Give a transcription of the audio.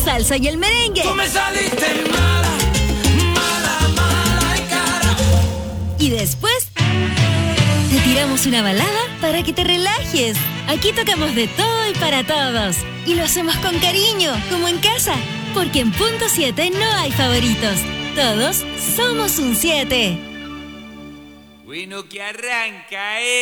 salsa y el merengue. Tú me saliste mala, mala, mala y cara. Y después te tiramos una balada para que te relajes. Aquí tocamos de todo y para todos. Y lo hacemos con cariño, como en casa. Porque en Punto 7 no hay favoritos. Todos somos un 7. Bueno, que arranca,